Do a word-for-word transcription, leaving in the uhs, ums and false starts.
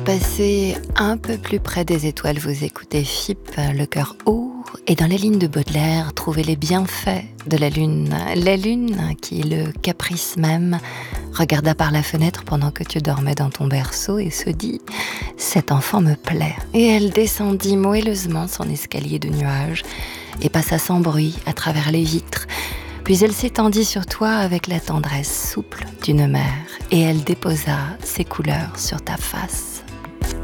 passer un peu plus près des étoiles, vous écoutez F I P, le cœur haut, et dans les lignes de Baudelaire, trouvez les bienfaits de la lune. La lune, qui est le caprice même, regarda par la fenêtre pendant que tu dormais dans ton berceau et se dit « Cet enfant me plaît ». Et elle descendit moelleusement son escalier de nuages et passa sans bruit à travers les vitres. Puis elle s'étendit sur toi avec la tendresse souple d'une mère et elle déposa ses couleurs sur ta face.